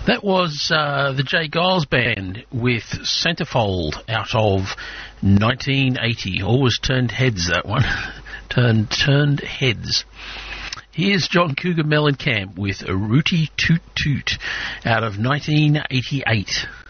That was the J. Giles Band with Centerfold out of 1980. Always turned heads, that one. turned heads. Here's John Cougar Mellencamp with a Rooty Toot Toot out of 1988.